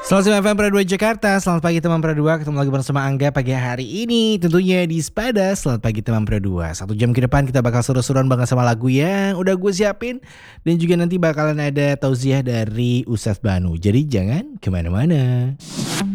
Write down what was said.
Selamat siang FM Pradua Jakarta. Selamat pagi teman Pradua. Ketemu lagi bersama Angga pagi hari ini. Tentunya di Spada. Selamat pagi teman Pradua. 1 jam ke depan kita bakal seru-seruan banget sama lagu yang udah gue siapin. Dan juga nanti bakalan ada tausiah dari Ustadz Banu. Jadi jangan kemana-mana.